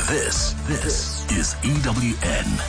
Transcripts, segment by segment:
This is EWN.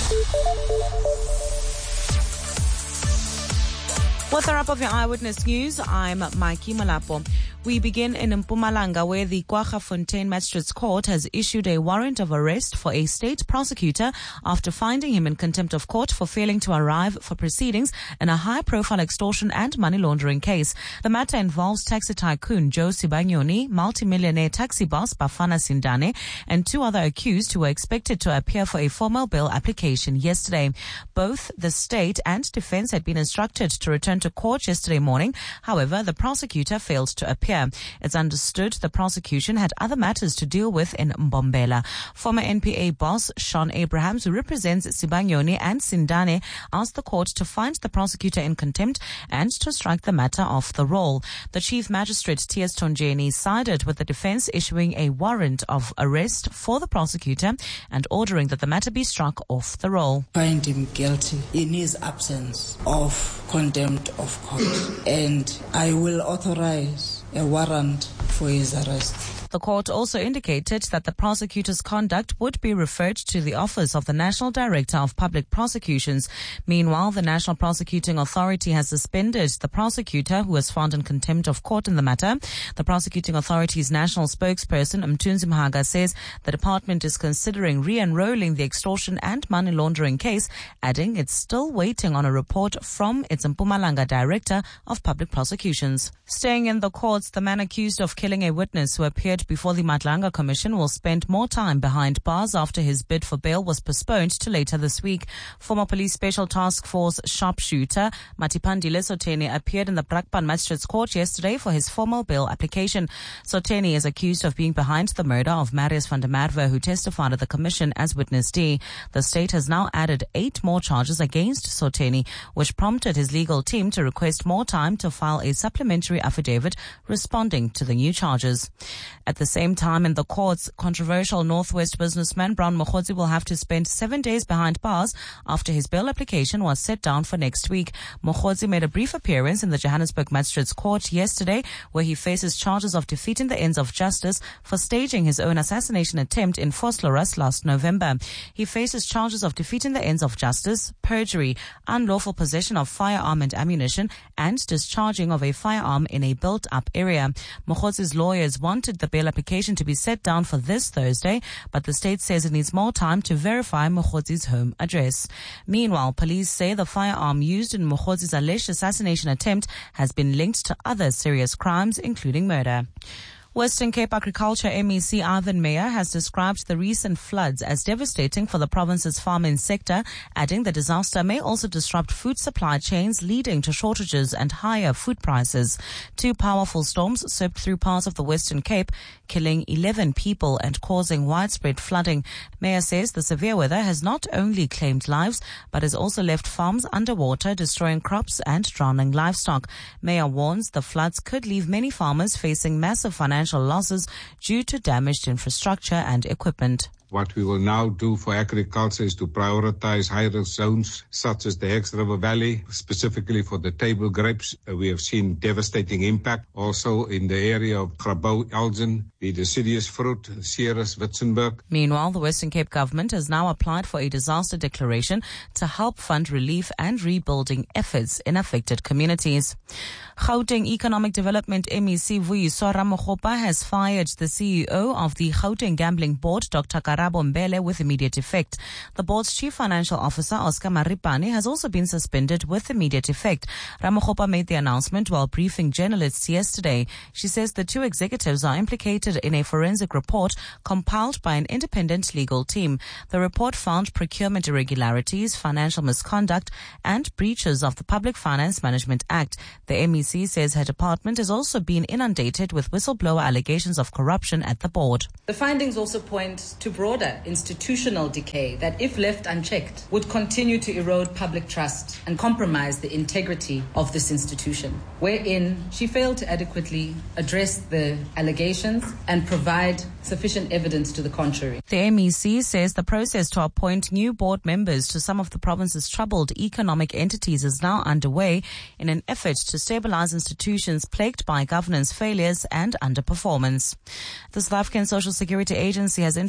With a wrap of your Eyewitness News, I'm Mikey Malapo. We begin in Mpumalanga, where the Kwaggafontein Magistrates Court has issued a warrant of arrest for a state prosecutor after finding him in contempt of court for failing to arrive for proceedings in a high-profile extortion and money laundering case. The matter involves taxi tycoon Joe Sibanyoni, multimillionaire taxi boss Bafana Sindane, and two other accused who were expected to appear for a formal bail application yesterday. Both the state and defense had been instructed to return to court yesterday morning. However, the prosecutor failed to appear. It's understood the prosecution had other matters to deal with in Mbombela. Former NPA boss Sean Abrahams, who represents Sibanyoni and Sindane, asked the court to find the prosecutor in contempt and to strike the matter off the roll. The Chief Magistrate T.S. Tonjeni sided with the defense, issuing a warrant of arrest for the prosecutor and ordering that the matter be struck off the roll. Find him guilty in his absence of contempt of court, and I will authorize a warrant for his arrest. The court also indicated that the prosecutor's conduct would be referred to the Office of the National Director of Public Prosecutions. Meanwhile, the National Prosecuting Authority has suspended the prosecutor who was found in contempt of court in the matter. The Prosecuting Authority's national spokesperson, Mthunzi Mhaga, says the department is considering re-enrolling the extortion and money laundering case, adding it's still waiting on a report from its Mpumalanga Director of Public Prosecutions. Staying in the courts, the man accused of killing a witness who appeared before the Madlanga Commission will spend more time behind bars after his bid for bail was postponed to later this week. Former Police Special Task Force sharpshooter Matipandile Soteni appeared in the Brakpan Magistrates Court yesterday for his formal bail application. Soteni is accused of being behind the murder of Marius van der Merwe, who testified at the Commission as Witness D. The state has now added 8 more charges against Soteni, which prompted his legal team to request more time to file a supplementary affidavit responding to the new charges. At the same time, in the courts, controversial Northwest businessman Brown Mokgotsi will have to spend 7 days behind bars after his bail application was set down for next week. Mokgotsi made a brief appearance in the Johannesburg Magistrates Court yesterday, where he faces charges of defeating the ends of justice for staging his own assassination attempt in Vosloorus last November. He faces charges of defeating the ends of justice, perjury, unlawful possession of firearm and ammunition, and discharging of a firearm in a built-up area. Mokgotsi's lawyers wanted the bail application to be set down for this Thursday, but the state says it needs more time to verify Mokgotsi's home address. Meanwhile, police say the firearm used in Mokgotsi's alleged assassination attempt has been linked to other serious crimes, including murder. Western Cape Agriculture MEC Ivan Meyer has described the recent floods as devastating for the province's farming sector, adding the disaster may also disrupt food supply chains, leading to shortages and higher food prices. 2 powerful storms swept through parts of the Western Cape, killing 11 people and causing widespread flooding. Meyer says the severe weather has not only claimed lives, but has also left farms underwater, destroying crops and drowning livestock. Meyer warns the floods could leave many farmers facing massive financial losses due to damaged infrastructure and equipment. What we will now do for agriculture is to prioritize high-risk zones such as the Hex River Valley, specifically for the table grapes. We have seen devastating impact also in the area of Grabouw, Elgin, the deciduous fruit, Ceres, Witzenberg. Meanwhile, the Western Cape government has now applied for a disaster declaration to help fund relief and rebuilding efforts in affected communities. Gauteng Economic Development MEC Vuyiswa Ramokgopa has fired the CEO of the Gauteng Gambling Board, Dr. Karabo Mbele, with immediate effect. The board's chief financial officer, Oscar Maripane, has also been suspended with immediate effect. Ramokgopa made the announcement while briefing journalists yesterday. She says the 2 executives are implicated in a forensic report compiled by an independent legal team. The report found procurement irregularities, financial misconduct, and breaches of the Public Finance Management Act. The MEC says her department has also been inundated with whistleblower allegations of corruption at the board. The findings also point to broader institutional decay that, if left unchecked, would continue to erode public trust and compromise the integrity of this institution, wherein she failed to adequately address the allegations and provide sufficient evidence to the contrary. The MEC says the process to appoint new board members to some of the province's troubled economic entities is now underway in an effort to stabilize institutions plagued by governance failures and underperformance. The South African Social Security Agency has introduced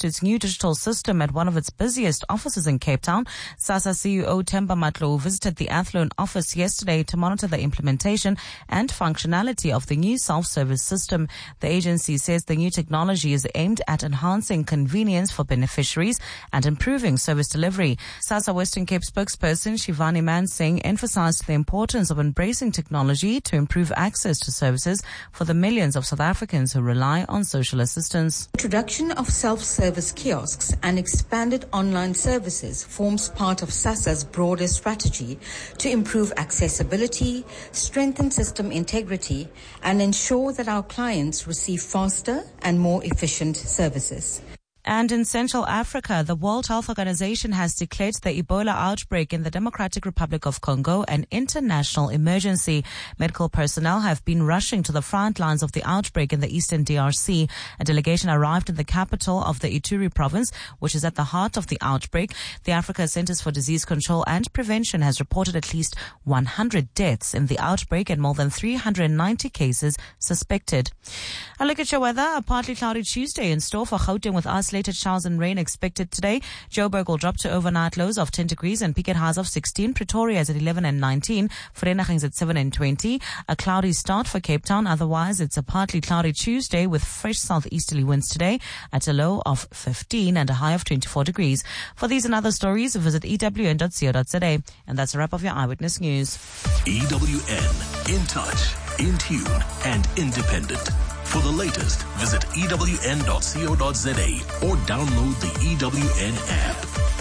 its new digital system at one of its busiest offices in Cape Town. SASSA CEO Themba Matlo visited the Athlone office yesterday to monitor the implementation and functionality of the new self-service system. The agency says the new technology is aimed at enhancing convenience for beneficiaries and improving service delivery. SASSA Western Cape spokesperson Shivani Mansingh emphasized the importance of embracing technology to improve access to services for the millions of South Africans who rely on social assistance. Introduction of self-service kiosks and expanded online services forms part of SASSA's broader strategy to improve accessibility, strengthen system integrity, and ensure that our clients receive faster and more efficient services. And in Central Africa, the World Health Organization has declared the Ebola outbreak in the Democratic Republic of Congo an international emergency. Medical personnel have been rushing to the front lines of the outbreak in the eastern DRC. A delegation arrived in the capital of the Ituri province, which is at the heart of the outbreak. The Africa Centers for Disease Control and Prevention has reported at least 100 deaths in the outbreak and more than 390 cases suspected. A look at your weather. A partly cloudy Tuesday in store for Gauteng with isolated showers and rain expected today. Joburg will drop to overnight lows of 10 degrees and peak at highs of 16. Pretoria is at 11 and 19. Vereeniging is at 7 and 20. A cloudy start for Cape Town. Otherwise, it's a partly cloudy Tuesday with fresh southeasterly winds today at a low of 15 and a high of 24 degrees. For these and other stories, visit ewn.co.za. And that's a wrap of your Eyewitness News. EWN, in touch, in tune, and independent. For the latest, visit ewn.co.za or download the EWN app.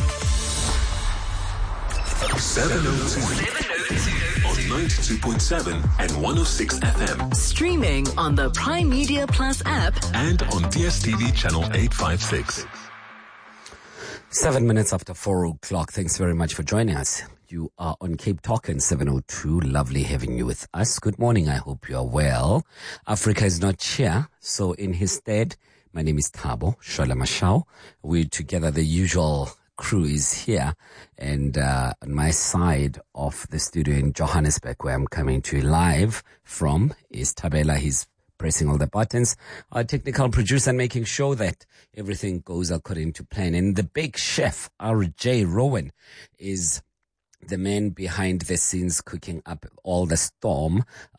702 on 92.7 and 106 FM. Streaming on the Prime Media Plus app And on DSTV channel 856. 7 minutes after 4 o'clock. Thanks very much for joining us. You are on Cape Talk in 702. Lovely having you with us. Good morning. I hope you are well. Africa is not here, so in his stead, my name is Thabo Shola Mashao. We're together. The usual crew is here, and on my side of the studio in Johannesburg, where I'm coming to you live from, is Tabela. He's pressing all the buttons, our technical producer, and making sure that everything goes according to plan. And the big chef, RJ Rowan, is the man behind the scenes cooking up all the storm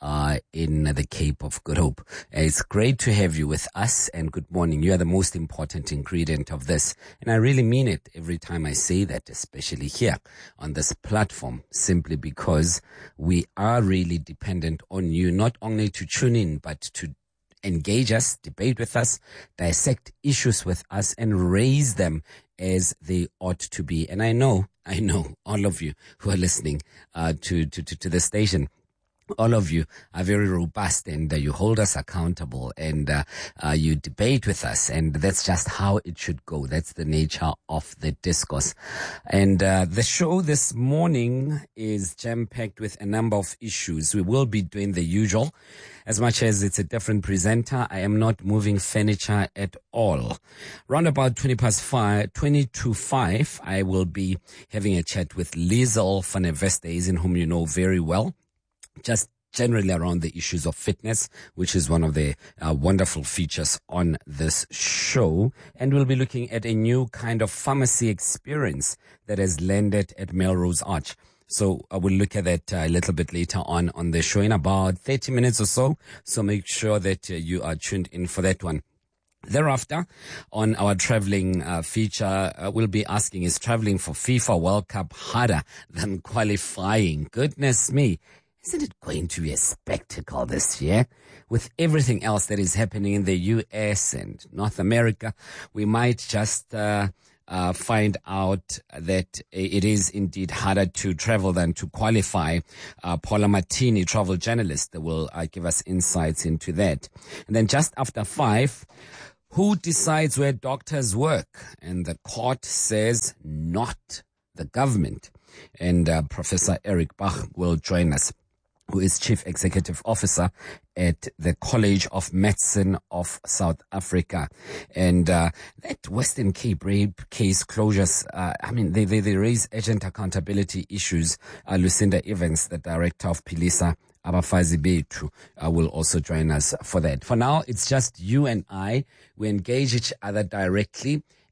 in the Cape of Good Hope. It's great to have you with us, and good morning. You are the most important ingredient of this, and I really mean it every time I say that, especially here on this platform, simply because we are really dependent on you, not only to tune in, but to engage us, debate with us, dissect issues with us, and raise them as they ought to be. And I know all of you who are listening to the station, all of you are very robust, and you hold us accountable, and you debate with us, and that's just how it should go. That's the nature of the discourse. And the show this morning is jam-packed with a number of issues. We will be doing the usual. As much as it's a different presenter, I am not moving furniture at all. Round about 20 to 5, I will be having a chat with Liesl van der Westhuizen, whom you know very well, just generally around the issues of fitness, which is one of the wonderful features on this show. And we'll be looking at a new kind of pharmacy experience that has landed at Melrose Arch. So I will look at that a little bit later on the show in about 30 minutes or so. So make sure that you are tuned in for that one. Thereafter, on our traveling feature, we'll be asking, is traveling for FIFA World Cup harder than qualifying? Goodness me. Isn't it going to be a spectacle this year? With everything else that is happening in the US and North America, we might just find out that it is indeed harder to travel than to qualify. Paula Martini, travel journalist, will give us insights into that. And then just after 5, who decides where doctors work? And the court says not the government. And Professor Eric Bach will join us, who is Chief Executive Officer at the College of Medicine of South Africa. And that Western Cape rape case closures, they raise urgent accountability issues. Lucinda Evans, the Director of Philisa Abafazi Bethu, will also join us for that. For now, it's just you and I. We engage each other directly,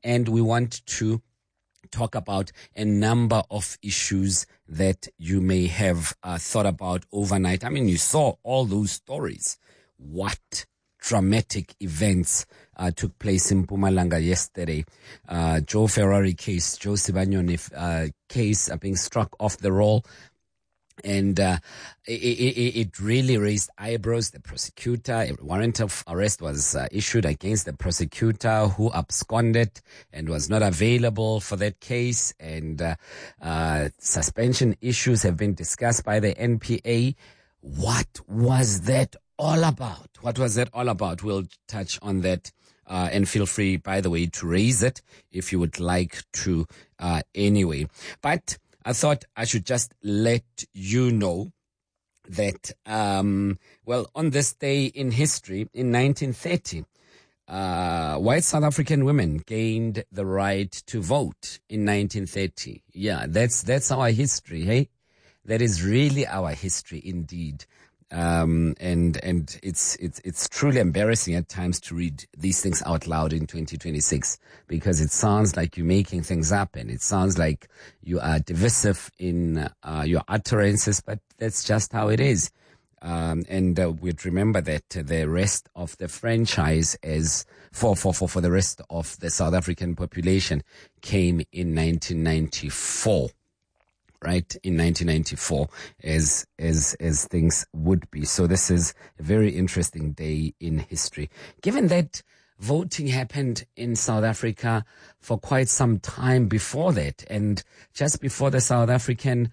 and we want to talk about a number of issues that you may have thought about overnight. I mean, you saw all those stories. What dramatic events took place in Mpumalanga yesterday? Joe Ferrari case, Joe Sibanyoni case being struck off the roll. And it really raised eyebrows. The prosecutor, a warrant of arrest was issued against the prosecutor who absconded and was not available for that case. And suspension issues have been discussed by the NPA. What was that all about? What was that all about? We'll touch on that. And feel free, by the way, to raise it if you would like to anyway. But I thought I should just let you know that, well, on this day in history, in 1930, white South African women gained the right to vote in 1930. Yeah, that's our history, hey? That is really our history indeed. And it's truly embarrassing at times to read these things out loud in 2026, because it sounds like you're making things up and it sounds like you are divisive in your utterances, but that's just how it is. And we'd remember that the rest of the franchise is for the rest of the South African population came in 1994. Right, in 1994, as things would be. So this is a very interesting day in history. War that voting happened in South Africa for quite some time before that, and just before the South African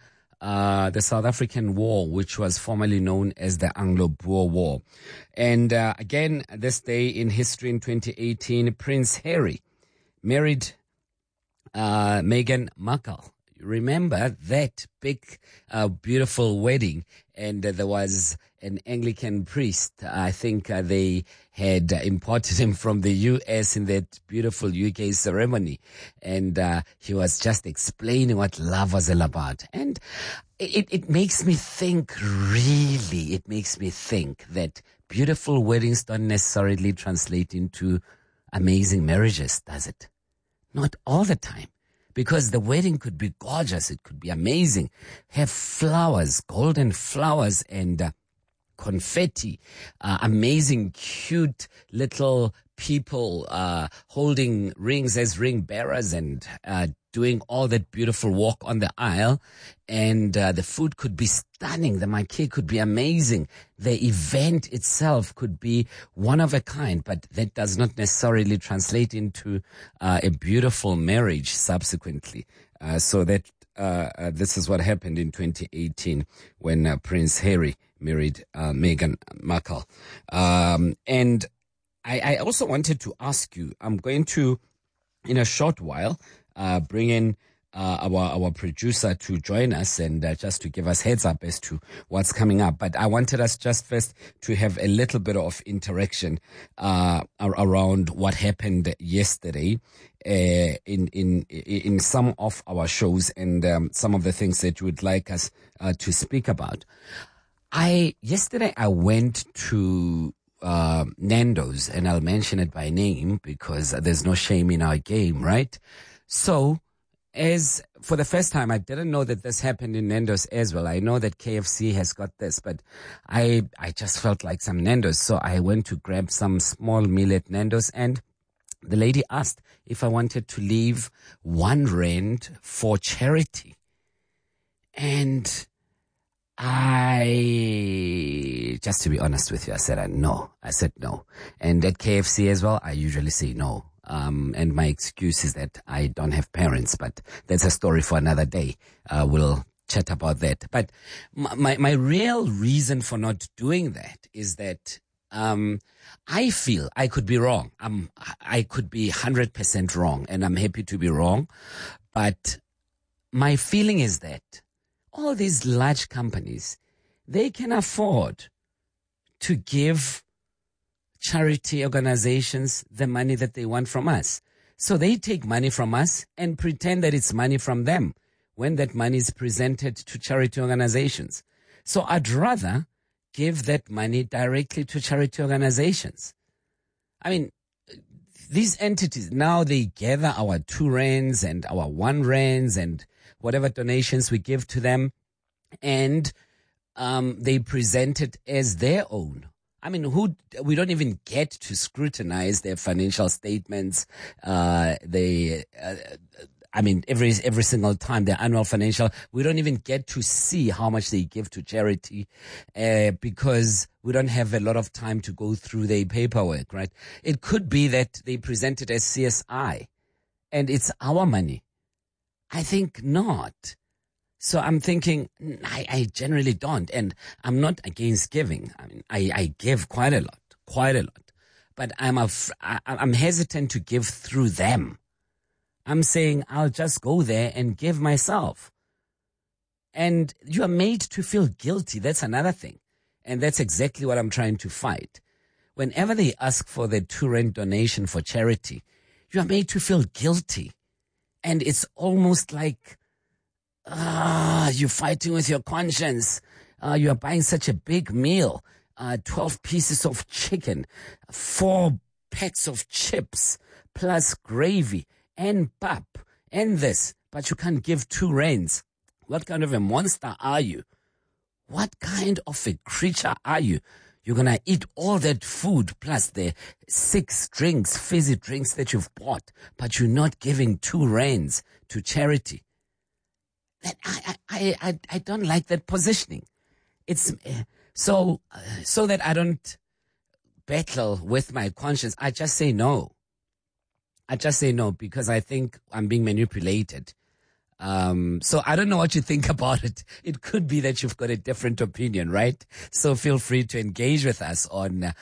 War, which was formerly known as the Anglo-Boer War. And again, this day in history in 2018, Prince Harry married Meghan Markle. Remember that big, beautiful wedding, and there was an Anglican priest. I think they had imported him from the US in that beautiful UK ceremony, and he was just explaining what love was all about. And it makes me think, really, it makes me think that beautiful weddings don't necessarily translate into amazing marriages, does it? Not all the time. Because the wedding could be gorgeous, it could be amazing, have flowers, golden flowers and confetti, amazing, cute little people holding rings as ring bearers and doing all that beautiful walk on the aisle. And the food could be stunning, the marquee could be amazing, the event itself could be one of a kind, but that does not necessarily translate into a beautiful marriage subsequently. So that this is what happened in 2018 when Prince Harry married Meghan Markle. And I also wanted to ask you, I'm going to, in a short while, bring in our producer to join us and just to give us heads up as to what's coming up. But I wanted us just first to have a little bit of interaction around what happened yesterday in some of our shows and some of the things that you would like us to speak about. Yesterday I went to Nando's, and I'll mention it by name because there's no shame in our game, right? So, as for the first time, I didn't know that this happened in Nando's as well. I know that KFC has got this, but I just felt like some Nando's. So I went to grab some small meal at Nando's, and the lady asked if I wanted to leave R1 for charity. And just to be honest with you, I said no. I said no. And at KFC as well, I usually say no. And my excuse is that I don't have parents, but that's a story for another day. We'll chat about that. But my real reason for not doing that is that I feel I could be wrong. I could be 100% wrong, and I'm happy to be wrong. But my feeling is that all these large companies, they can afford to give charity organizations the money that they want from us. So they take money from us and pretend that it's money from them when that money is presented to charity organizations. So I'd rather give that money directly to charity organizations. I mean, these entities, now they gather our 2 rands and our 1 rands and whatever donations we give to them, and they present it as their own. I mean, we don't even get to scrutinize their financial statements. Every single time, their annual financial, we don't even get to see how much they give to charity, because we don't have a lot of time to go through their paperwork, right? It could be that they present it as CSI and it's our money. I think not. So I'm thinking, I generally don't, and I'm not against giving. I mean, I give quite a lot, but I'm hesitant to give through them. I'm saying I'll just go there and give myself. And you are made to feel guilty. That's another thing. And that's exactly what I'm trying to fight. Whenever they ask for the 2 rand donation for charity, you are made to feel guilty. And it's almost like, you're fighting with your conscience. You are buying such a big meal. 12 pieces of chicken, 4 packs of chips, plus gravy and pap and this. But you can't give 2 rands. What kind of a monster are you? What kind of a creature are you? You're going to eat all that food plus the 6 drinks, fizzy drinks that you've bought, but you're not giving 2 rands to charity. I don't like that positioning. It's so that I don't battle with my conscience. I just say no. Because I think I'm being manipulated. So I don't know what you think about it. It could be that you've got a different opinion, right? So feel free to engage with us on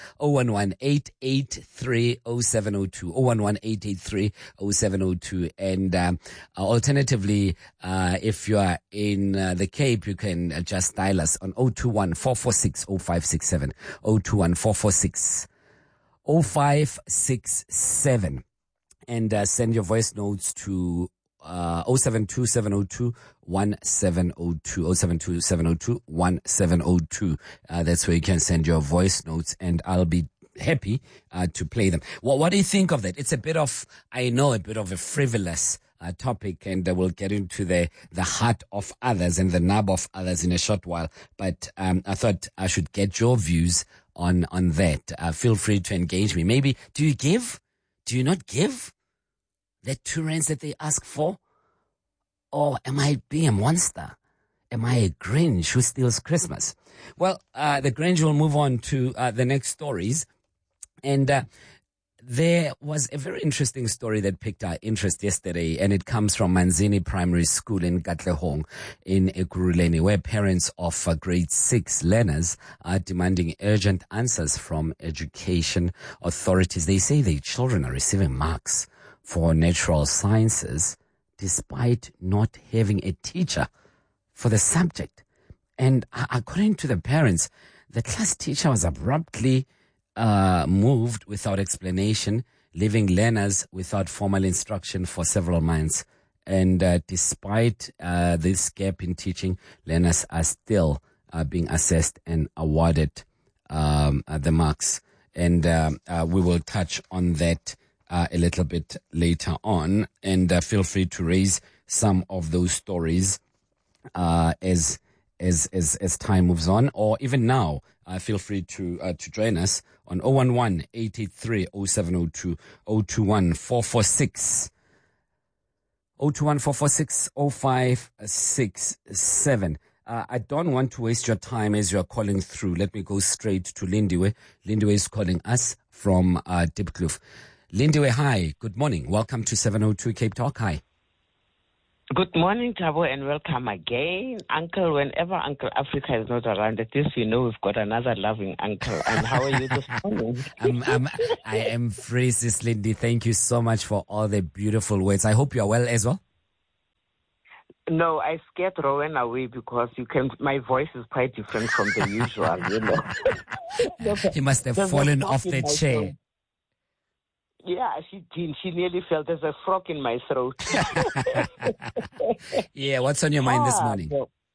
011-883-0702, 011-883-0702. And alternatively, if you are in the Cape, you can just dial us on 021-446-0567, 021-446-0567, and send your voice notes to 072-702-1702, 072-702-1702. That's where you can send your voice notes, and I'll be happy to play them. What do you think of that? It's a bit of a frivolous topic, and we'll get into the heart of others and the nub of others in a short while. But I thought I should get your views on that. Feel free to engage me. Maybe, do you give? Do you not give? That 2 rands that they ask for? Or am I being a monster? Am I a Grinch who steals Christmas? Well, the Grinch will move on to the next stories. And there was a very interesting story that picked our interest yesterday, and it comes from Manzini Primary School in Katlehong in Ekurhuleni, where parents of grade 6 learners are demanding urgent answers from education authorities. They say their children are receiving marks for natural sciences despite not having a teacher for the subject. And according to the parents, the class teacher was abruptly moved without explanation, leaving learners without formal instruction for several months. And despite this gap in teaching, learners are still being assessed and awarded the marks. And we will touch on that a little bit later on, and feel free to raise some of those stories as time moves on, or even now. Feel free to join us on 011-883-0702, 021-446-0567. I don't want to waste your time as you're calling through. Let me go straight to Lindiwe. Lindiwe is calling us from Diepkloof. Lindiwe, hi. Good morning. Welcome to 702 Cape Talk. Hi. Good morning, Thabo, and welcome again. Uncle, whenever Uncle Africa is not around, at least we know we've got another loving uncle. And how are you this morning? I am free, Sis Lindy. Thank you so much for all the beautiful words. I hope you are well as well. No, I scared Rowan away because my voice is quite different from the usual, you know. He must have fallen off the chair. Yeah, she did. She nearly felt there's a frog in my throat. Yeah, what's on your mind this morning?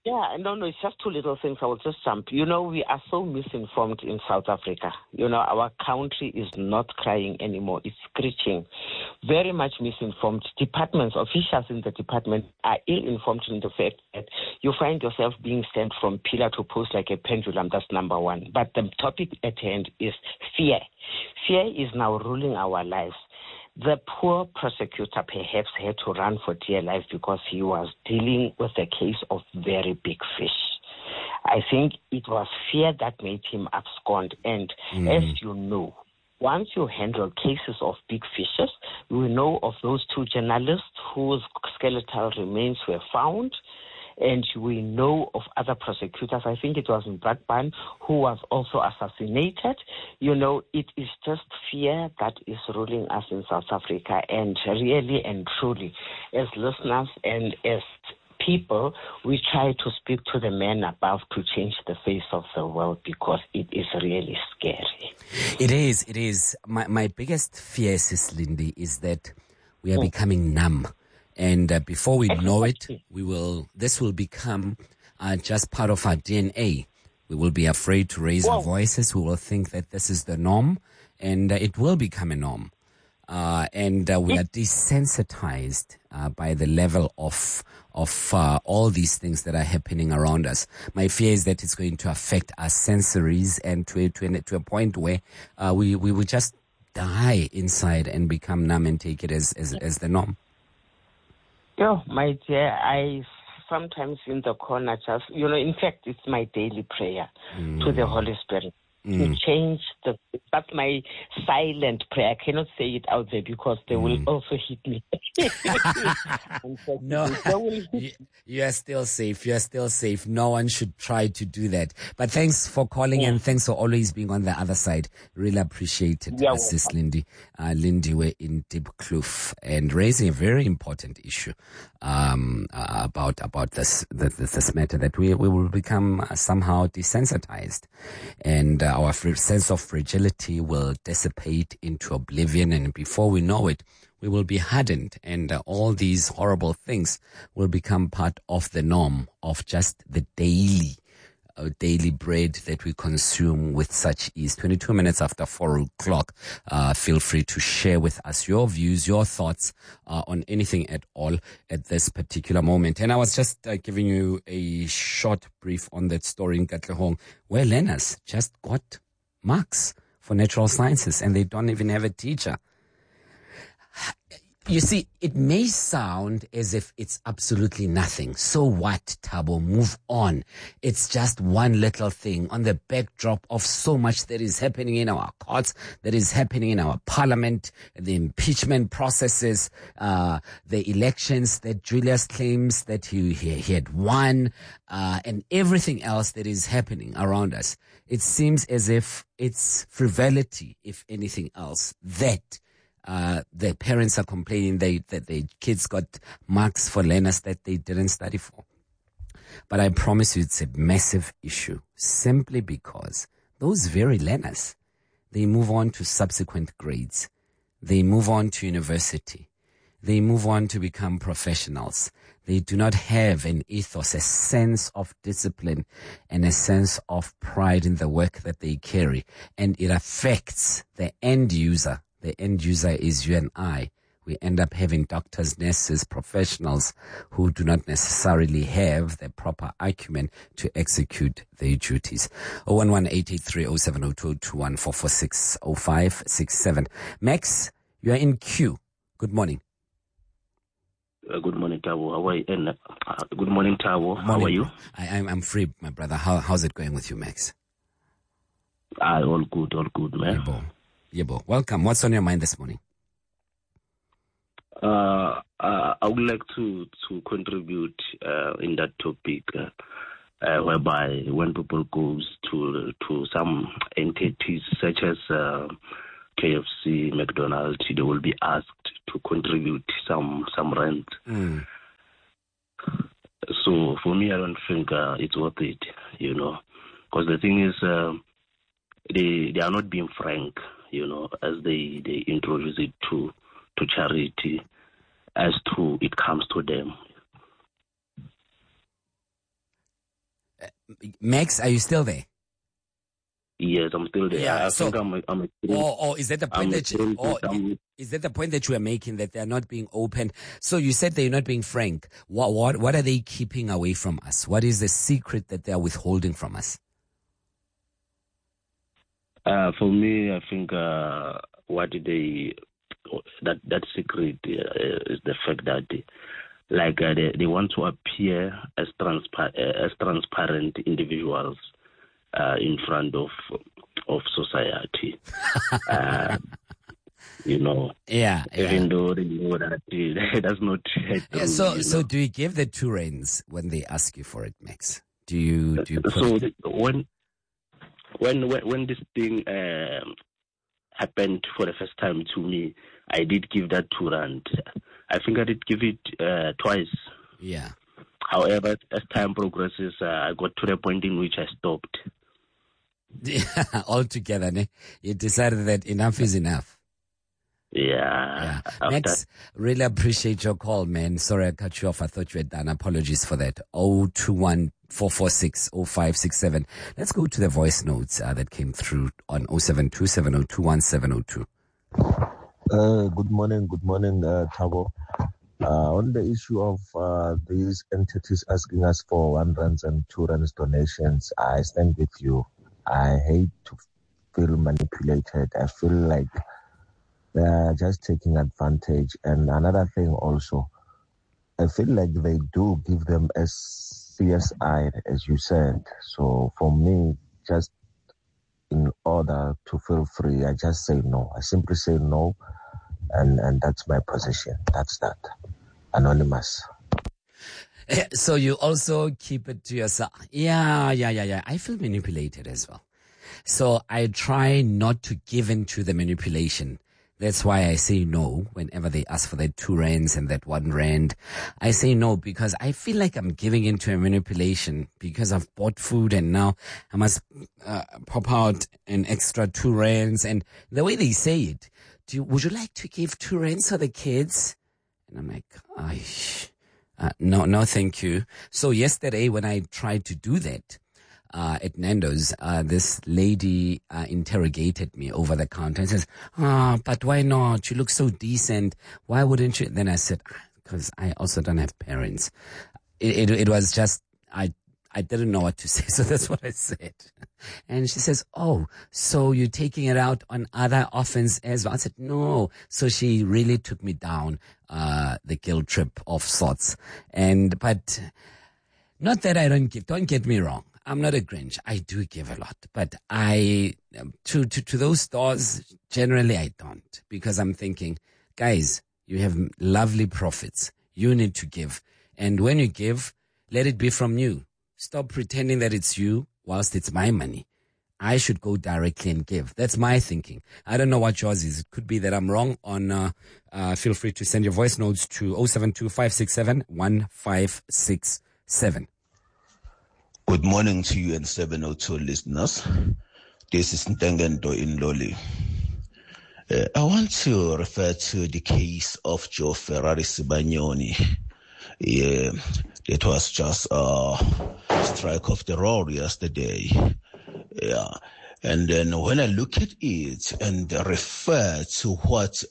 Yeah, no, it's just two little things. I will just jump. You know, we are so misinformed in South Africa. You know, our country is not crying anymore. It's screeching. Very much misinformed. Departments, officials in the department are ill-informed in the fact that you find yourself being sent from pillar to post like a pendulum. That's number one. But the topic at hand is fear. Fear is now ruling our lives. The poor prosecutor perhaps had to run for dear life because he was dealing with a case of very big fish. I think it was fear that made him abscond. And as you know, once you handle cases of big fishes, we know of those two journalists whose skeletal remains were found. And we know of other prosecutors. I think it was in Brakpan who was also assassinated. You know, it is just fear that is ruling us in South Africa. And really and truly, as listeners and as people, we try to speak to the man above to change the face of the world because it is really scary. It is. My biggest fear, Sis Lindy, is that we are becoming numb. And before we know it, this will become just part of our DNA. We will be afraid to raise our voices. We will think that this is the norm, and it will become a norm. And we are desensitized by the level of all these things that are happening around us. My fear is that it's going to affect our sensories, and to a point where we will just die inside and become numb and take it as the norm. Yeah, my dear, I sometimes in the corner just, you know, in fact, it's my daily prayer to the Holy Spirit to change that's my silent prayer. I cannot say it out there because they will also hit me. No, you are still safe. You are still safe. No one should try to do that. But thanks for calling and thanks for always being on the other side. Really appreciate it, Sis Lindy. Lindy, we're in Diepkloof and raising a very important issue about this matter that we will become somehow desensitized, and our sense of fragility will dissipate into oblivion, and before we know it, we will be hardened, and all these horrible things will become part of the norm of just the daily bread that we consume with such ease. 22 minutes after 4 o'clock. Feel free to share with us your views, your thoughts on anything at all at this particular moment. And I was just giving you a short brief on that story in Katlehong, where learners just got marks for natural sciences and they don't even have a teacher. You see, it may sound as if it's absolutely nothing. So what, Thabo? Move on. It's just one little thing on the backdrop of so much that is happening in our courts, that is happening in our parliament, the impeachment processes, the elections that Julius claims that he had won, and everything else that is happening around us. It seems as if it's frivolity, if anything else, that the parents are complaining that their kids got marks for learners that they didn't study for. But I promise you it's a massive issue, simply because those very learners, they move on to subsequent grades. They move on to university. They move on to become professionals. They do not have an ethos, a sense of discipline, and a sense of pride in the work that they carry. And it affects the end user. The end user is you and I. We end up having doctors, nurses, professionals who do not necessarily have the proper acumen to execute their duties. 011-883-0702-21-446-0567. Max, you are in queue. Good morning. Good morning, Thabo. How are you? Good morning, Thabo. How are you? I'm free, my brother. How's it going with you, Max? All good, man. Yebo. Welcome. What's on your mind this morning? I would like to contribute in that topic, whereby when people goes to some entities such as KFC, McDonald's, they will be asked to contribute some rent. So for me, I don't think it's worth it, you know, because the thing is, they are not being frank, you know, as they introduce it to charity, as to it comes to them. Max, are you still there? Yes, I'm still there. Yeah, I think I'm or is that the point is that the point that you are making, that they're not being open? So you said they're not being frank. What are they keeping away from us? What is the secret that they're withholding from us? For me, I think that secret is the fact that they want to appear as transparent individuals in front of society. Even though they know that that's not true. Yeah, so do you give the 2 rands when they ask you for it, Max? Do you put when this thing happened for the first time to me, I did give that 2 rand. I think I did give it twice. Yeah. However, as time progresses, I got to the point in which I stopped. Altogether, ne? You decided that enough is enough. Yeah. Max, really appreciate your call, man. Sorry I cut you off. I thought you had done. Apologies for that. 021-446-0567. Let's go to the voice notes that came through on 072-702-1702. Good morning, Thabo. On the issue of these entities asking us for 1 rand and 2 rand donations, I stand with you. I hate to feel manipulated. I feel like they're just taking advantage. And another thing also, I feel like they do give them as CSI, as you said. So for me, just in order to feel free, I just say no. I simply say no. And that's my position. That's that. Anonymous. So you also keep it to yourself. Yeah. I feel manipulated as well. So I try not to give in to the manipulation. That's why I say no whenever they ask for that 2 rands and that 1 rand. I say no because I feel like I'm giving into a manipulation because I've bought food and now I must pop out an extra 2 rands. And the way they say it, would you like to give 2 rands for the kids? And I'm like, no, thank you. So yesterday when I tried to do that, at Nando's, this lady interrogated me over the counter and says, but why not? You look so decent. Why wouldn't you? Then I said, because I also don't have parents. It was just, I didn't know what to say, so that's what I said. And she says, oh, so you're taking it out on other orphans as well? I said, no. So she really took me down the guilt trip of sorts. But not that I don't give, don't get me wrong. I'm not a Grinch. I do give a lot, but to those stores, generally I don't, because I'm thinking, guys, you have lovely profits. You need to give. And when you give, let it be from you. Stop pretending that it's you whilst it's my money. I should go directly and give. That's my thinking. I don't know what yours is. It could be that I'm wrong on, feel free to send your voice notes to 072-567-1567. Good morning to you and 702 listeners. This is Ntengento in Loli. I want to refer to the case of Joe Ferrari Sibanyoni. It was just a strike of the road yesterday. Yeah. And then when I look at it and refer to what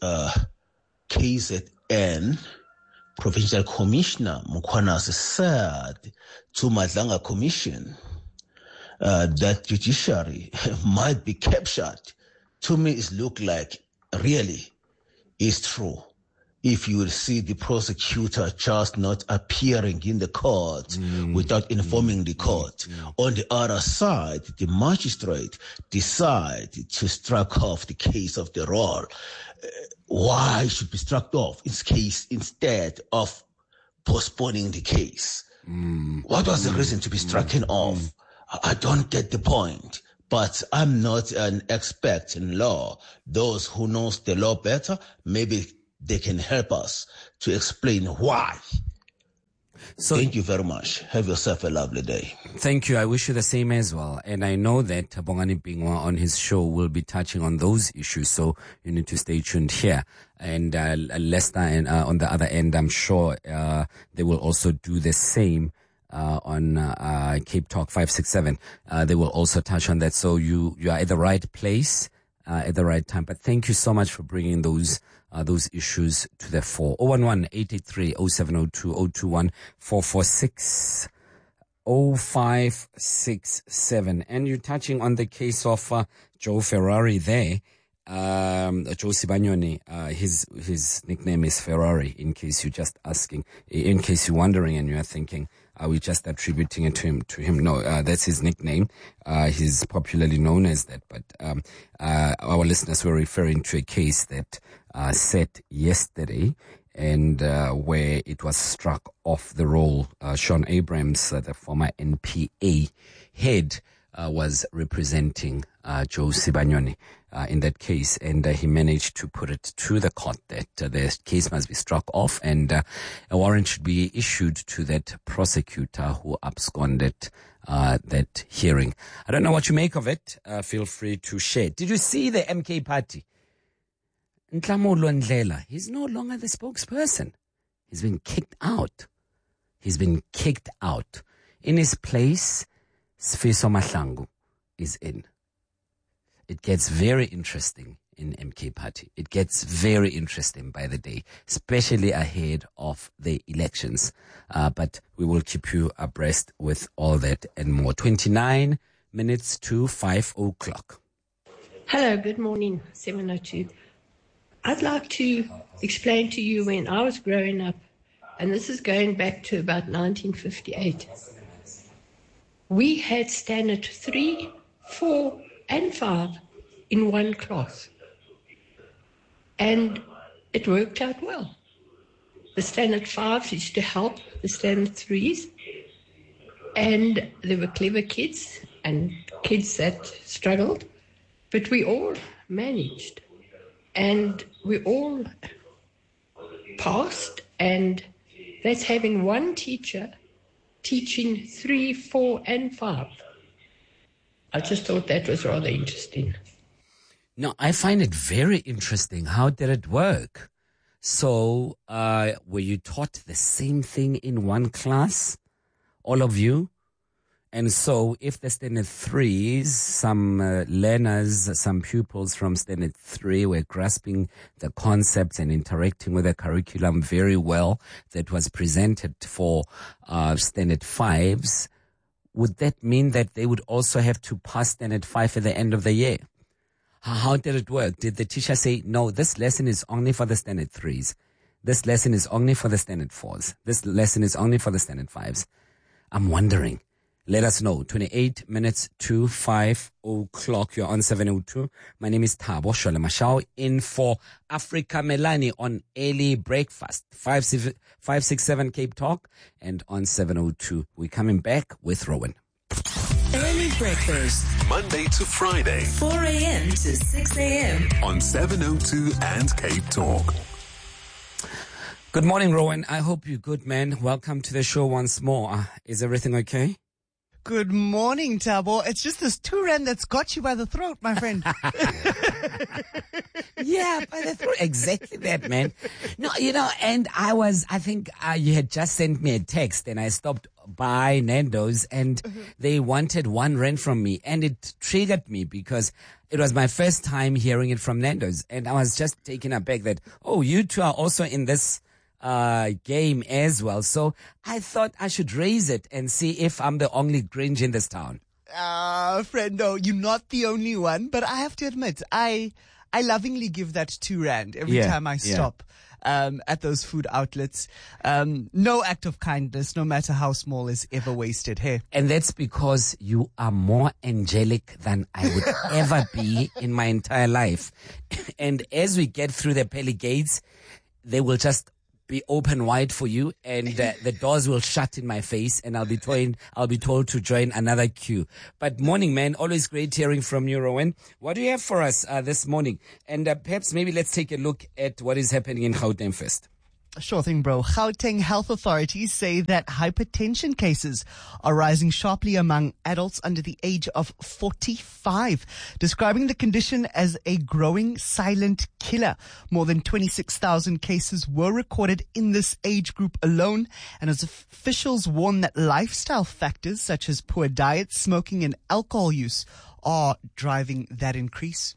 KZN Provincial Commissioner Mukwanase said to Madlanga Commission, that judiciary might be captured, to me it look like really is true. If you will see the prosecutor just not appearing in the court without informing the court. On the other side, the magistrate decide to strike off the case of the roll. Why should be struck off in case instead of postponing the case? What was the reason to be stricken off? I don't get the point. But I'm not an expert in law. Those who knows the law better, maybe they can help us to explain why. So, thank you very much. Have yourself a lovely day. Thank you. I wish you the same as well. And I know that Bongani Bingwa on his show will be touching on those issues. So you need to stay tuned here. And Lester and on the other end, I'm sure they will also do the same on Cape Talk 567. They will also touch on that. So you are at the right place at the right time. But thank you so much for bringing those issues to the fore. 011-883-0702-021-446. 0567. And you're touching on the case of Joe Ferrari there. Joe Sibanyoni, his nickname is Ferrari, in case you're just asking, in case you're wondering and you're thinking, are we just attributing it to him? No, that's his nickname. He's popularly known as that, but our listeners were referring to a case that set yesterday, and where it was struck off the roll. Shaun Abrahams, the former NPA head, was representing Joe Sibanyoni in that case, and he managed to put it to the court that the case must be struck off, and a warrant should be issued to that prosecutor who absconded that hearing. I don't know what you make of it. Feel free to share. Did you see the MK party? Nhlamulo Ndlela, he's no longer the spokesperson. He's been kicked out. In his place, Sfiso Mahlangu is in. It gets very interesting in MK party. It gets very interesting by the day, especially ahead of the elections. But we will keep you abreast with all that and more. 29 minutes to 5 o'clock. Hello, good morning, 702. I'd like to explain to you when I was growing up, and this is going back to about 1958. We had standard 3, 4, and 5 in one class. And it worked out well. The standard 5s used to help the standard 3s. And there were clever kids and kids that struggled. But we all managed. And we all passed. And that's having one teacher teaching 3, 4, and 5. I just thought that was rather interesting. No, I find it very interesting. How did it work? So, were you taught the same thing in one class? All of you? And so, if the standard 3s, some learners, some pupils from standard 3 were grasping the concepts and interacting with the curriculum very well that was presented for standard 5s, would that mean that they would also have to pass standard 5 at the end of the year? How did it work? Did the teacher say, no, this lesson is only for the standard 3s. This lesson is only for the standard 4s. This lesson is only for the standard 5s. I'm wondering. Let us know. 28 minutes to 5 o'clock. You're on 702. My name is Thabo Sholemashao, in for Africa Melani on Early Breakfast. 567 Cape Talk, and on 702. We're coming back with Rowan. Early Breakfast, Monday to Friday, 4 a.m. to 6 a.m. on 702 and Cape Talk. Good morning, Rowan. I hope you're good, man. Welcome to the show once more. Is everything okay? Good morning, Thabo. It's just this 2 rand that's got you by the throat, my friend. Yeah, by the throat. Exactly that, man. No, and I think you had just sent me a text, and I stopped by Nando's, and they wanted 1 rand from me, and it triggered me because it was my first time hearing it from Nando's, and I was just taken aback that, you two are also in this game as well. So I thought I should raise it and see if I'm the only Grinch in this town. Friendo, you're not the only one, but I have to admit, I lovingly give that 2 rand every time I stop at those food outlets. No act of kindness, no matter how small, is ever wasted here. And that's because you are more angelic than I would ever be in my entire life. And as we get through the pearly gates, they will just be open wide for you, and the doors will shut in my face, and I'll be told to join another queue. But morning, man, always great hearing from you, Rowan. What do you have for us this morning? And perhaps maybe let's take a look at what is happening in Gauteng first. Sure thing, bro. Gauteng health authorities say that hypertension cases are rising sharply among adults under the age of 45, describing the condition as a growing silent killer. More than 26,000 cases were recorded in this age group alone, and as officials warn that lifestyle factors such as poor diet, smoking, and alcohol use are driving that increase.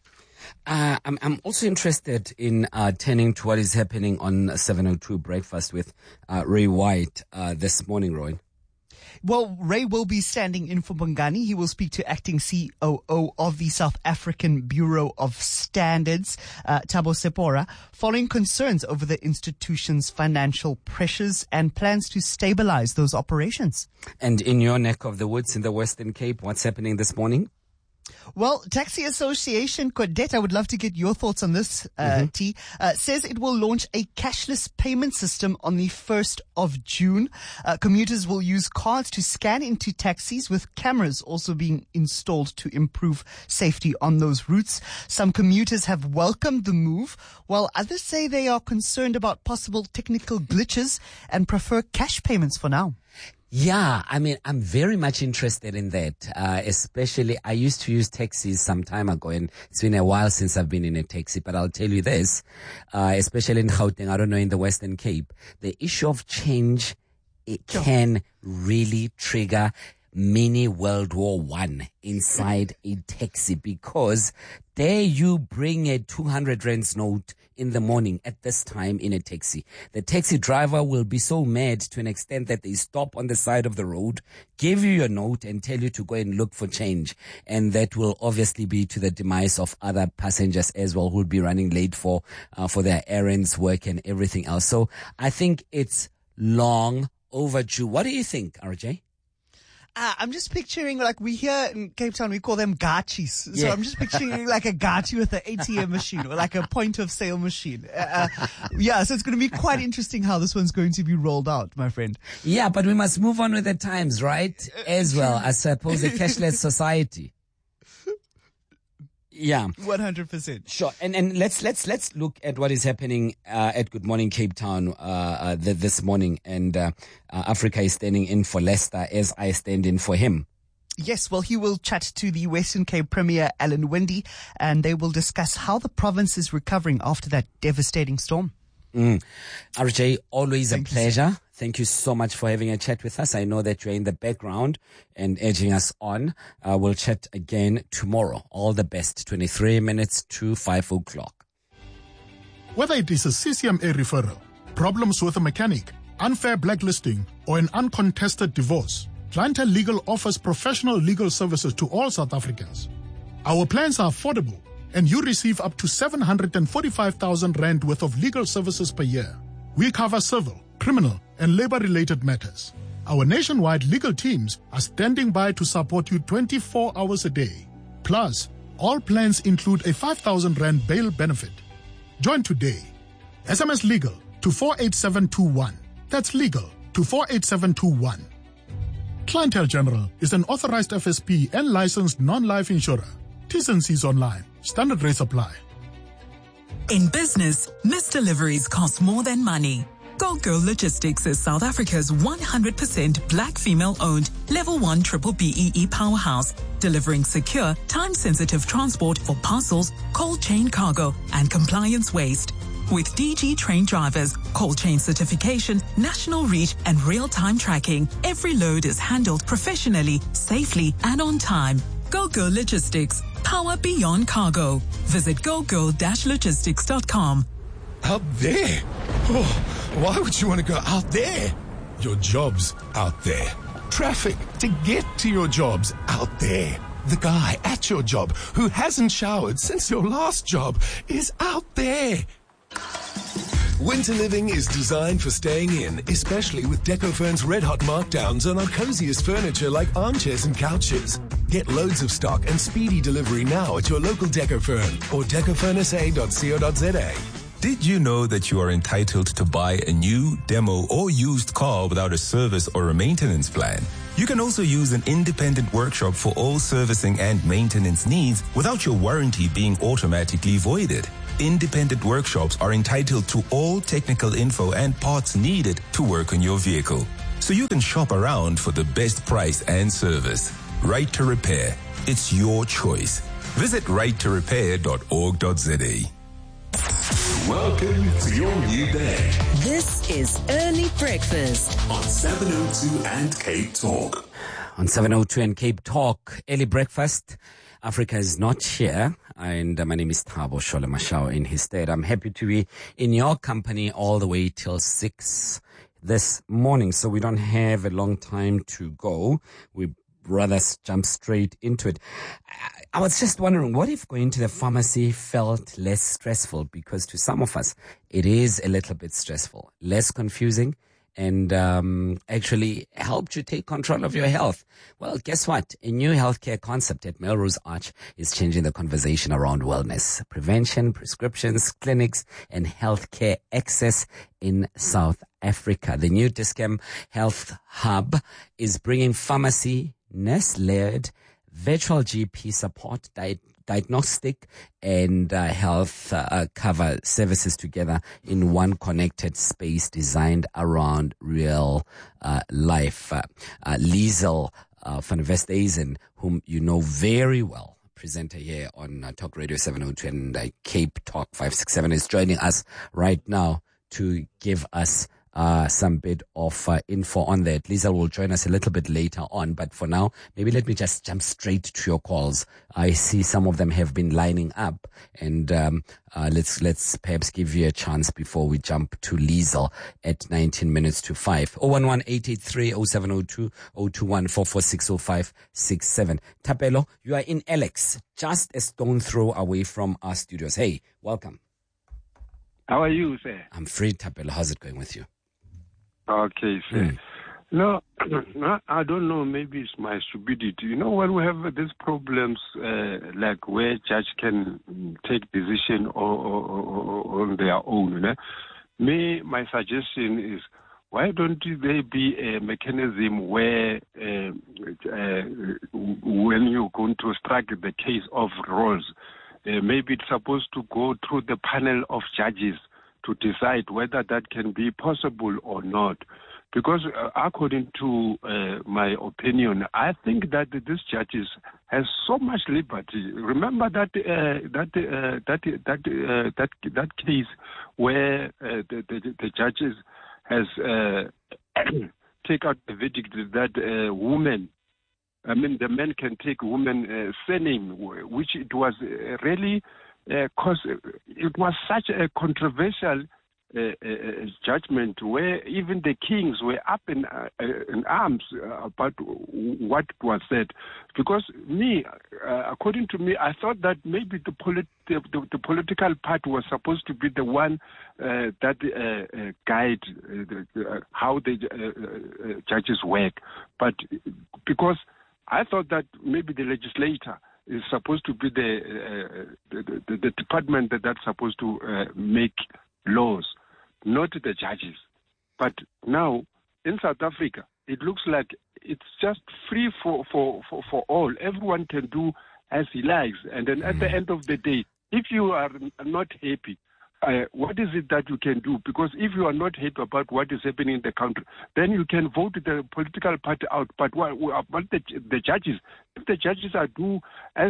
I'm also interested in turning to what is happening on 702 Breakfast with Ray White this morning, Roy. Well, Ray will be standing in for Bongani. He will speak to acting COO of the South African Bureau of Standards, Thabo Sepora, following concerns over the institution's financial pressures and plans to stabilize those operations. And in your neck of the woods in the Western Cape, what's happening this morning? Well, Taxi Association Codet, I would love to get your thoughts on this, T, says it will launch a cashless payment system on the 1st of June. Commuters will use cards to scan into taxis, with cameras also being installed to improve safety on those routes. Some commuters have welcomed the move, while others say they are concerned about possible technical glitches and prefer cash payments for now. Yeah, I mean, I'm very much interested in that. Especially, I used to use taxis some time ago, and it's been a while since I've been in a taxi. But I'll tell you this, especially in Gauteng, I don't know, in the Western Cape, the issue of change, it can really trigger mini World War I inside a taxi, because there you bring a 200 rands note in the morning at this time in a taxi. The taxi driver will be so mad to an extent that they stop on the side of the road, give you your note and tell you to go and look for change. And that will obviously be to the demise of other passengers as well, who will be running late for their errands, work and everything else. So I think it's long overdue. What do you think, RJ? I'm just picturing, like, we here in Cape Town, we call them gachis. So I'm just picturing like a gachi with an ATM machine or like a point of sale machine. So it's going to be quite interesting how this one's going to be rolled out, my friend. Yeah, but we must move on with the times, right? As well, I suppose, a cashless society. Yeah. 100%. Sure. And let's look at what is happening at Good Morning Cape Town this morning. And Africa is standing in for Lester as I stand in for him. Yes, well, he will chat to the Western Cape Premier, Alan Winde, and they will discuss how the province is recovering after that devastating storm. RJ, always a pleasure. Thank you so much for having a chat with us. I know that you're in the background and urging us on. We'll chat again tomorrow. All the best. 23 minutes to 5 o'clock. Whether it is a CCMA referral, problems with a mechanic, unfair blacklisting, or an uncontested divorce, Clientele Legal offers professional legal services to all South Africans. Our plans are affordable, and you receive up to 745,000 rand worth of legal services per year. We cover civil, criminal, and labor-related matters. Our nationwide legal teams are standing by to support you 24 hours a day. Plus, all plans include a 5,000 rand bail benefit. Join today. SMS LEGAL to 48721. That's legal to 48721. Clientele General is an authorized FSP and licensed non-life insurer. T's and C's online. Standard rates apply. In business, missed deliveries cost more than money. Gold Girl Logistics is South Africa's 100% black female-owned Level 1 Triple BEE powerhouse, delivering secure, time-sensitive transport for parcels, cold chain cargo, and compliance waste. With DG trained drivers, cold chain certification, national reach, and real-time tracking, every load is handled professionally, safely, and on time. Gold Girl Logistics, power beyond cargo. Visit gogirl-logistics.com. Out there? Oh, why would you want to go out there? Your job's out there. Traffic to get to your job's out there. The guy at your job who hasn't showered since your last job is out there. Winter living is designed for staying in, especially with Decofurn's red-hot markdowns on our coziest furniture like armchairs and couches. Get loads of stock and speedy delivery now at your local Decofurn or decofurnsa.co.za. Did you know that you are entitled to buy a new, demo, or used car without a service or a maintenance plan? You can also use an independent workshop for all servicing and maintenance needs without your warranty being automatically voided. independent workshops are entitled to all technical info and parts needed to work on your vehicle, so you can shop around for the best price and service. Right to Repair. It's your choice. Visit righttorepair.org.za. Welcome to your new day. This is Early Breakfast on 702 and Cape Talk. On 702 and Cape Talk, Early Breakfast. Africa is not here, and my name is Thabo Sholomashao in his stead. I'm happy to be in your company all the way till 6 this morning, so we don't have a long time to go. We rather jump straight into it. I was just wondering, what if going to the pharmacy felt less stressful? Because to some of us, it is a little bit stressful, less confusing, and actually helped you take control of your health. Well, guess what? A new healthcare concept at Melrose Arch is changing the conversation around wellness, prevention, prescriptions, clinics, and healthcare access in South Africa. The new Dis-Chem Health Hub is bringing pharmacy, nurse-led, virtual GP support, diagnostic and health cover services together in one connected space designed around real life. Liesel van Westhuizen, whom you know very well, presenter here on Talk Radio 702 and Cape Talk 567, is joining us right now to give us some bit of info on that. Lisa will join us a little bit later on, but for now, maybe let me just jump straight to your calls. I see some of them have been lining up, and let's perhaps give you a chance before we jump to Lisa at 19 minutes to 5. 011-883-0702, 021-446-0567. Thapelo, you are in Alex, just a stone throw away from our studios. Hey, welcome. How are you, sir? I'm free, Thapelo. How's it going with you? Okay, sir. No, I don't know. Maybe it's my stupidity. You know, when we have these problems, like where judge can take decision on their own, you know? My suggestion is, why don't there be a mechanism where when you're going to strike the case of roles, maybe it's supposed to go through the panel of judges to decide whether that can be possible or not. Because according to my opinion, I think that these judges has so much liberty. Remember that case where the judges has take out the verdict that women, the men can take women surname, which it was really because it was such a controversial judgment where even the kings were up in arms about what was said. Because according to me, I thought that maybe the political party was supposed to be the one that guide how the judges work. But because I thought that maybe the legislator is supposed to be the department that's supposed to make laws, not the judges. But now in South Africa, it looks like it's just free for all. Everyone can do as he likes. And then at the end of the day, if you are not happy, what is it that you can do? Because if you are not happy about what is happening in the country, then you can vote the political party out. But what about the judges? If the judges are do as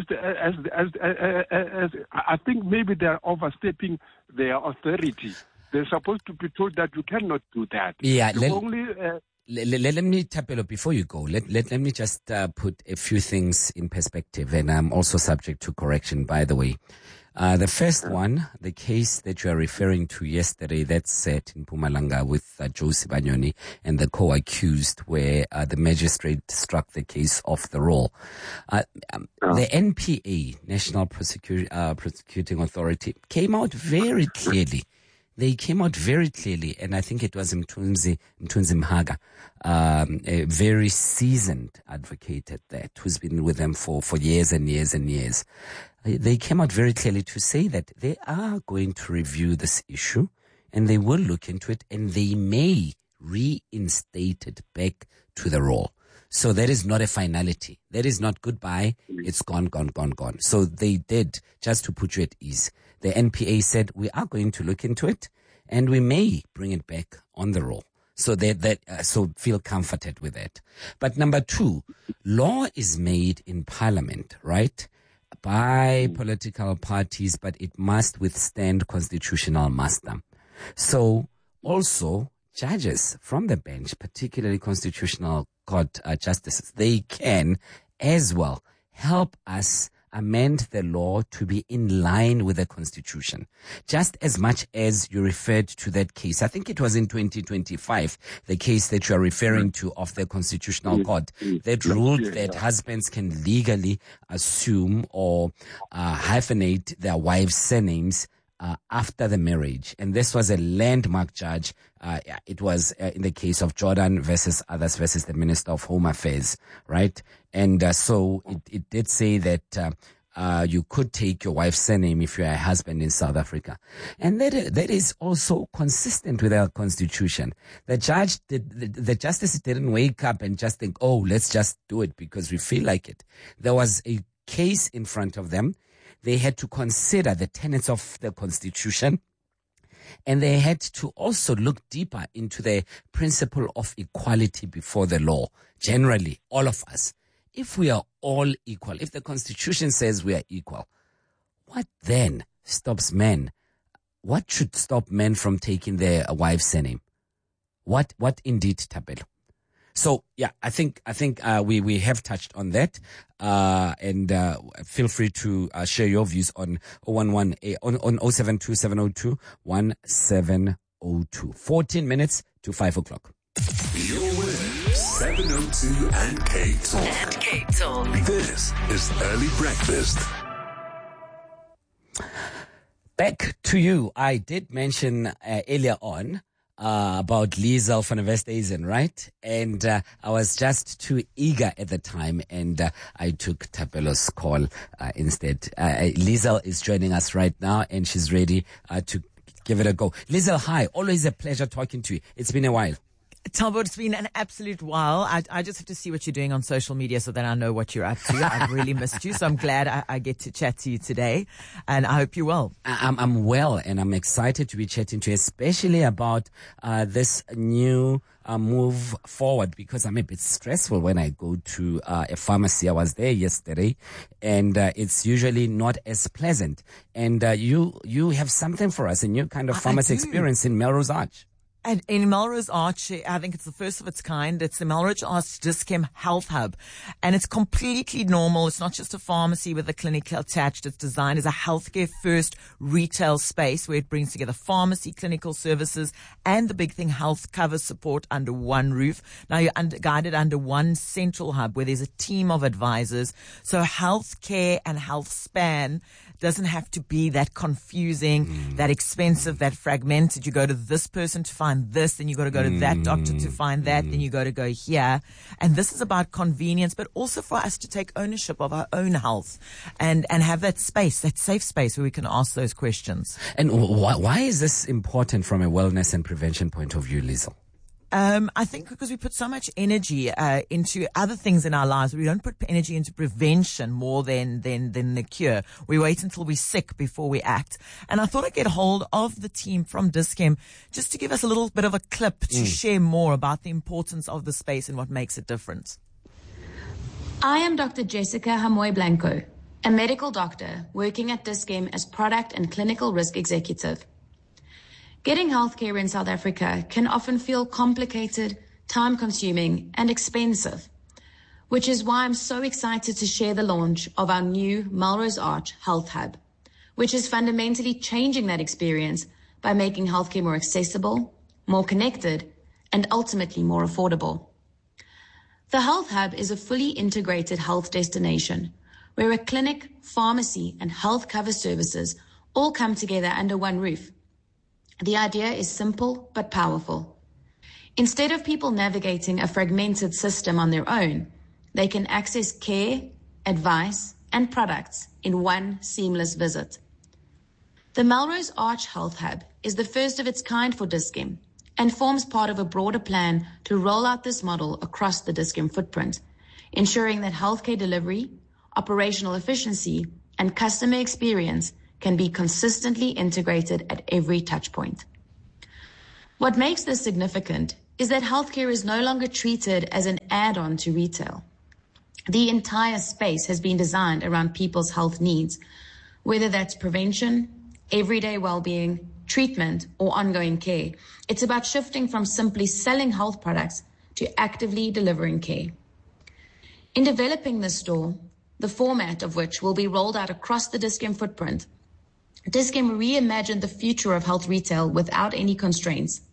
I think maybe they are overstepping their authority. They're supposed to be told that you cannot do that. Yeah. Let me, Thapelo, before you go, let me just put a few things in perspective, and I'm also subject to correction, by the way. The first one, the case that you are referring to yesterday, that's set in Mpumalanga with Josie Banyoni and the co-accused, where the magistrate struck the case off the roll. The NPA, National Prosecuting Authority, came out very clearly. They came out very clearly, and I think it was Mthunzi Mhaga, a very seasoned advocate at that, who's been with them for years and years and years. They came out very clearly to say that they are going to review this issue, and they will look into it, and they may reinstate it back to the roll. So that is not a finality. That is not goodbye. It's gone. So they did, just to put you at ease. The NPA said, we are going to look into it and we may bring it back on the roll. So so feel comforted with that. But number two, law is made in parliament, right? By political parties, but it must withstand constitutional muster. So also judges from the bench, particularly constitutional court justices, they can as well help us amend the law to be in line with the Constitution. Just as much as you referred to that case, I think it was in 2025, the case that you are referring to of the Constitutional Court that ruled that husbands can legally assume or hyphenate their wives' surnames after the marriage. And this was a landmark judge. It was in the case of Jordan versus others versus the Minister of Home Affairs, right? And so it did say that you could take your wife's surname if you're a husband in South Africa. And that is also consistent with our constitution. The justice didn't wake up and just think, oh, let's just do it because we feel like it. There was a case in front of them. They had to consider the tenets of the Constitution, and they had to also look deeper into the principle of equality before the law. Generally, all of us, if we are all equal, if the Constitution says we are equal, what then stops men? What should stop men from taking their wife's surname? What indeed, Thapelo? So yeah, I think we have touched on that, and feel free to share your views on 0727021702. 14 minutes to 5 o'clock. You're with 702 and K Talk. This is Early Breakfast. Back to you. I did mention earlier on about Liesl van der Westhuizen, right? And I was just too eager at the time, and I took Thapelo's call instead. Liesl is joining us right now, and she's ready to give it a go. Liesl, hi. Always a pleasure talking to you. It's been a while. Talbot, it's been an absolute while. I just have to see what you're doing on social media so that I know what you're up to. I've really missed you, so I'm glad I get to chat to you today, and I hope you're well. I'm well, and I'm excited to be chatting to you, especially about this new move forward, because I'm a bit stressful when I go to a pharmacy. I was there yesterday, and it's usually not as pleasant. And you have something for us, a new kind of pharmacy experience in Melrose Arch. And in Melrose Arch, I think it's the first of its kind. It's the Melrose Arch Dis-Chem Health Hub. And it's completely normal. It's not just a pharmacy with a clinic attached. It's designed as a healthcare first retail space where it brings together pharmacy, clinical services, and the big thing, health cover support under one roof. Now you're guided under one central hub where there's a team of advisors. So healthcare and health span doesn't have to be that confusing, that expensive, that fragmented. You go to this person to find this, then you got to go to that doctor to find that, then you got to go here. And this is about convenience, but also for us to take ownership of our own health and have that space, that safe space where we can ask those questions. And why is this important from a wellness and prevention point of view, Liesl? I think because we put so much energy into other things in our lives. We don't put energy into prevention more than the cure. We wait until we're sick before we act. And I thought I'd get hold of the team from Dis-Chem just to give us a little bit of a clip to share more about the importance of the space and what makes it different. I am Dr. Jessica Hamoy Blanco, a medical doctor working at Dis-Chem as product and clinical risk executive. Getting healthcare in South Africa can often feel complicated, time-consuming, and expensive, which is why I'm so excited to share the launch of our new Melrose Arch Health Hub, which is fundamentally changing that experience by making healthcare more accessible, more connected, and ultimately more affordable. The Health Hub is a fully integrated health destination where a clinic, pharmacy, and health cover services all come together under one roof. The idea is simple but powerful. Instead of people navigating a fragmented system on their own, they can access care, advice, and products in one seamless visit. The Melrose Arch Health Hub is the first of its kind for Dis-Chem and forms part of a broader plan to roll out this model across the Dis-Chem footprint, ensuring that healthcare delivery, operational efficiency, and customer experience can be consistently integrated at every touchpoint. What makes this significant is that healthcare is no longer treated as an add-on to retail. The entire space has been designed around people's health needs, whether that's prevention, everyday well-being, treatment, or ongoing care. It's about shifting from simply selling health products to actively delivering care. In developing this store, the format of which will be rolled out across the Dis-Chem footprint, Dis-Chem reimagined the future of health retail without any constraints